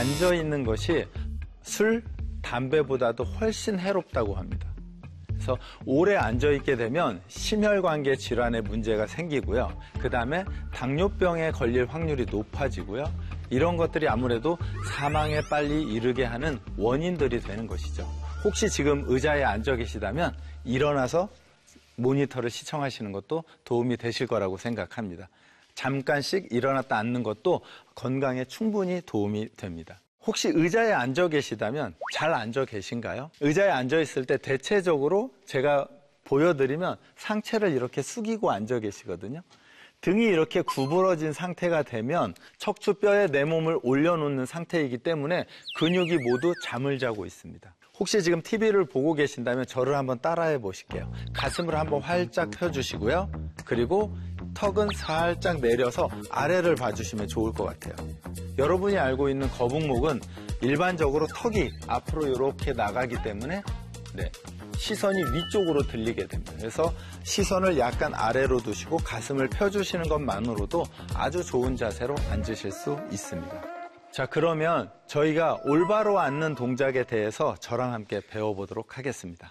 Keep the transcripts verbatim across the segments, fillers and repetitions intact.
앉아 있는 것이 술, 담배보다도 훨씬 해롭다고 합니다. 그래서 오래 앉아 있게 되면 심혈관계 질환에 문제가 생기고요. 그 다음에 당뇨병에 걸릴 확률이 높아지고요. 이런 것들이 아무래도 사망에 빨리 이르게 하는 원인들이 되는 것이죠. 혹시 지금 의자에 앉아 계시다면 일어나서 모니터를 시청하시는 것도 도움이 되실 거라고 생각합니다. 잠깐씩 일어났다 앉는 것도 건강에 충분히 도움이 됩니다. 혹시 의자에 앉아 계시다면 잘 앉아 계신가요? 의자에 앉아 있을 때 대체적으로 제가 보여드리면 상체를 이렇게 숙이고 앉아 계시거든요. 등이 이렇게 구부러진 상태가 되면 척추뼈에 내 몸을 올려놓는 상태이기 때문에 근육이 모두 잠을 자고 있습니다. 혹시 지금 티비를 보고 계신다면 저를 한번 따라해 보실게요. 가슴을 한번 활짝 펴주시고요. 그리고 턱은 살짝 내려서 아래를 봐주시면 좋을 것 같아요. 여러분이 알고 있는 거북목은 일반적으로 턱이 앞으로 이렇게 나가기 때문에 네, 시선이 위쪽으로 들리게 됩니다. 그래서 시선을 약간 아래로 두시고 가슴을 펴주시는 것만으로도 아주 좋은 자세로 앉으실 수 있습니다. 자, 그러면 저희가 올바로 앉는 동작에 대해서 저랑 함께 배워보도록 하겠습니다.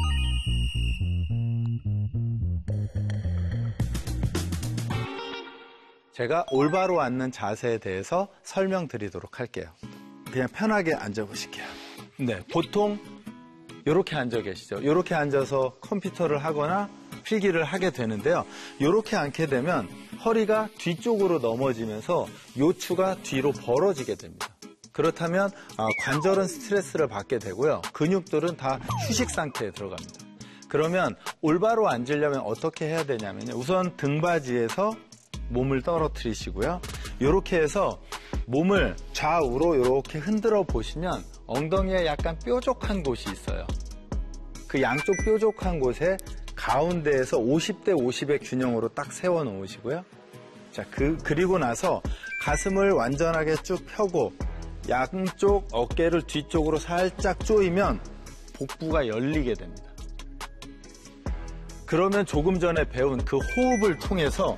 제가 올바로 앉는 자세에 대해서 설명드리도록 할게요. 그냥 편하게 앉아보실게요. 네, 보통 이렇게 앉아 계시죠. 이렇게 앉아서 컴퓨터를 하거나 필기를 하게 되는데요. 이렇게 앉게 되면 허리가 뒤쪽으로 넘어지면서 요추가 뒤로 벌어지게 됩니다. 그렇다면 관절은 스트레스를 받게 되고요. 근육들은 다 휴식 상태에 들어갑니다. 그러면 올바로 앉으려면 어떻게 해야 되냐면요. 우선 등받이에서 몸을 떨어뜨리시고요. 이렇게 해서 몸을 좌우로 이렇게 흔들어 보시면 엉덩이에 약간 뾰족한 곳이 있어요. 그 양쪽 뾰족한 곳에 가운데에서 오십 대 오십의 균형으로 딱 세워 놓으시고요. 자, 그, 그리고 나서 가슴을 완전하게 쭉 펴고 양쪽 어깨를 뒤쪽으로 살짝 조이면 복부가 열리게 됩니다. 그러면 조금 전에 배운 그 호흡을 통해서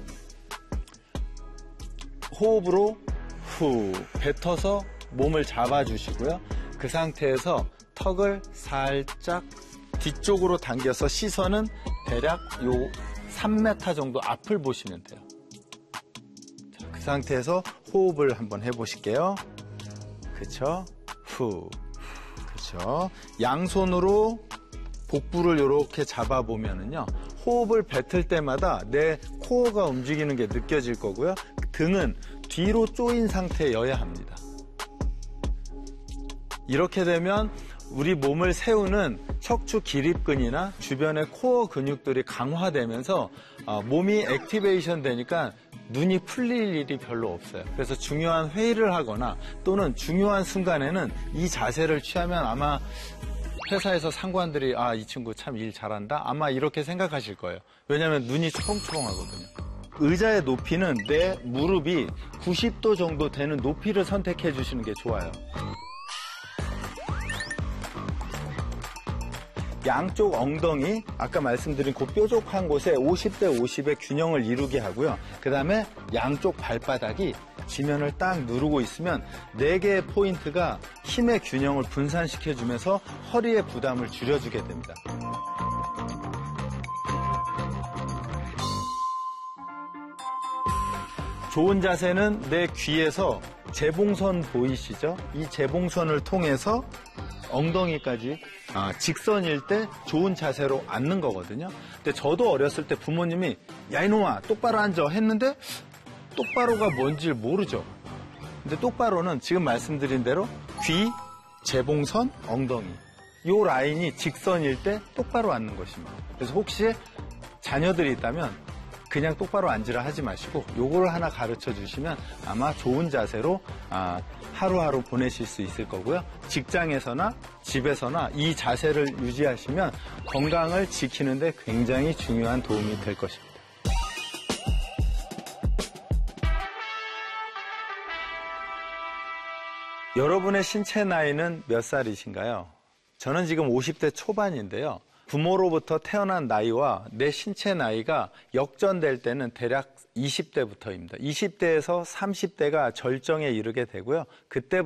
호흡으로 후 뱉어서 몸을 잡아주시고요. 그 상태에서 턱을 살짝 뒤쪽으로 당겨서 시선은 대략 요 삼 미터 정도 앞을 보시면 돼요. 자, 그 상태에서 호흡을 한번 해보실게요. 그쵸? 후. 그쵸? 양손으로 복부를 이렇게 잡아보면은요. 호흡을 뱉을 때마다 내 코어가 움직이는 게 느껴질 거고요. 등은 뒤로 조인 상태여야 합니다. 이렇게 되면 우리 몸을 세우는 척추 기립근이나 주변의 코어 근육들이 강화되면서 몸이 액티베이션 되니까 눈이 풀릴 일이 별로 없어요. 그래서 중요한 회의를 하거나 또는 중요한 순간에는 이 자세를 취하면 아마 회사에서 상관들이 아, 이 친구 참 일 잘한다? 아마 이렇게 생각하실 거예요. 왜냐하면 눈이 초롱초롱하거든요. 의자의 높이는 내 무릎이 구십 도 정도 되는 높이를 선택해 주시는 게 좋아요. 양쪽 엉덩이, 아까 말씀드린 그 뾰족한 곳에 오십 대 오십의 균형을 이루게 하고요. 그 다음에 양쪽 발바닥이 지면을 딱 누르고 있으면 네 개의 포인트가 힘의 균형을 분산시켜주면서 허리의 부담을 줄여주게 됩니다. 좋은 자세는 내 귀에서 재봉선 보이시죠? 이 재봉선을 통해서 엉덩이까지 아, 직선일 때 좋은 자세로 앉는 거거든요. 근데 저도 어렸을 때 부모님이 야 이놈아 똑바로 앉아 했는데 똑바로가 뭔지 모르죠. 근데 똑바로는 지금 말씀드린 대로 귀, 재봉선, 엉덩이 이 라인이 직선일 때 똑바로 앉는 것입니다. 그래서 혹시 자녀들이 있다면 그냥 똑바로 앉으라 하지 마시고 요거를 하나 가르쳐 주시면 아마 좋은 자세로 아, 하루하루 보내실 수 있을 거고요. 직장에서나 집에서나 이 자세를 유지하시면 건강을 지키는 데 굉장히 중요한 도움이 될 것입니다. 여러분의 신체 나이는 몇 살이신가요? 저는 지금 오십 대 초반인데요. 부모로부터 태어난 나이와 내 신체 나이가 역전될 때는 대략 이십 대부터입니다. 이십 대에서 삼십 대가 절정에 이르게 되고요. 그때부터